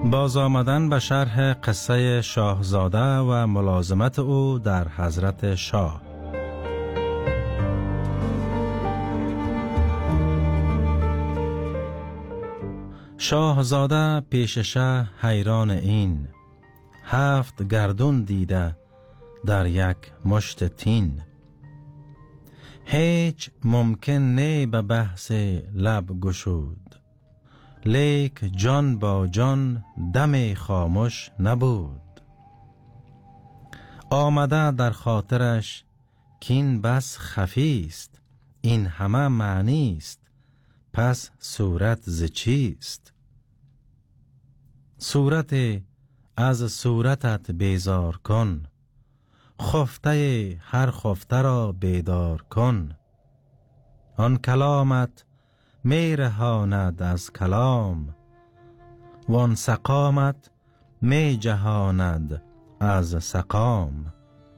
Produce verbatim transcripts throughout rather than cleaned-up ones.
باز آمدن به شرح قصه شاهزاده و ملازمت او در حضرت شاه. شاهزاده پیش شه حیران این، هفت گردون دیده در یک مشت تین. هیچ ممکن نی به بحث لب گشود، لیک جان با جان دم خاموش نبود. آمده در خاطرش کین بس خفیست، این همه معنیست پس صورت ز چیست؟ صورت از صورتت بیزار کن، خفته هر خفته را بیدار کن. آن کلامت می رهاند از کلام، وان سقامت می جهاند از سقام.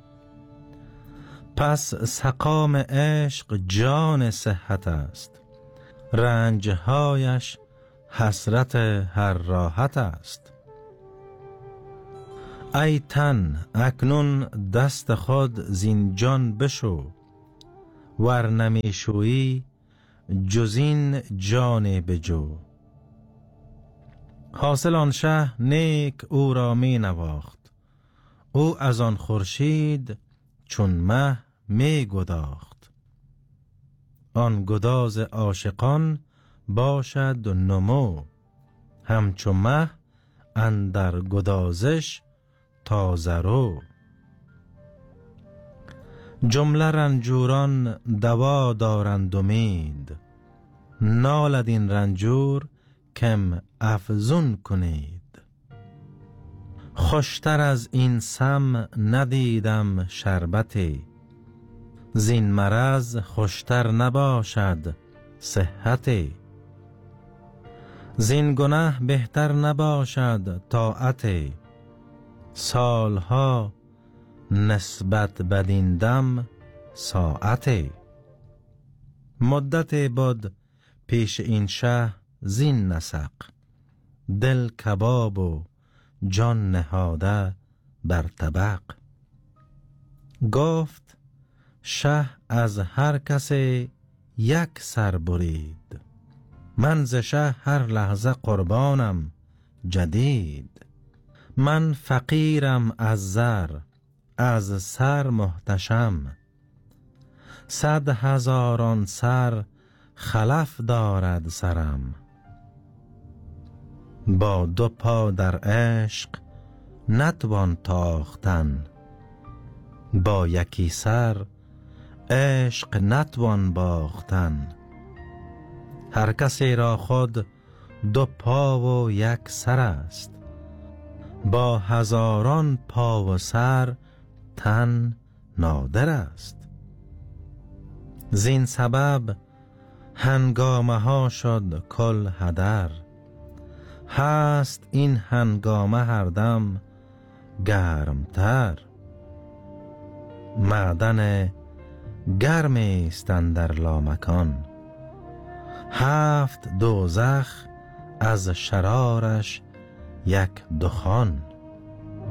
پس سقام عشق جان صحت است، رنجهایش حسرت هر راحت است. ای تن اکنون دست خود زین جان بشو، ور نمی شویی جز این جان بجو. حاصل آن شه نیک او را می نواخت، او از آن خورشید چون مه می گداخت. آن گداز عاشقان باشد نمو، همچو مه اندر گدازش تازه رو. جمله رنجوران دوا دارند امید، نالد این رنجور کم افزون کنید. خوشتر از این سم ندیدم شربتی، زین مرض خوشتر نباشد صحتی. زین گناه بهتر نباشد طاعتی، سالها نسبت بدین دم ساعتی. مدت بود پیش این شه زین نسق، دل کباب و جان نهاده بر طبق. گفت شه از هر کسی یک سر برید، من ز شه هر لحظه قربانم جدید. من فقیرم از زر از سر محتشم، صد هزاران سر خلف دارد سرم. با دو پا در عشق نتوان تاختن، با یکی سر عشق نتوان باختن. هر کسی را خود دو پا و یک سر است، با هزاران پا و سر تن نادر است. زین سبب هنگامه ها شد کل هدر، هست این هنگامه هر دم گرمتر. معدن گرمی است اندر لامکان، هفت دوزخ از شرارش یک دخان.